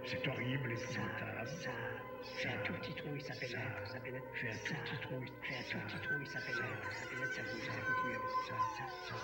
C'est horrible, épouvantable. Fais un tout petit trou, ça pénètre, ça pénètre. Fais un tout petit trou, Fais un tout petit trou, ça pénètre, ça pénètre, ça bouge, ça continue. ça,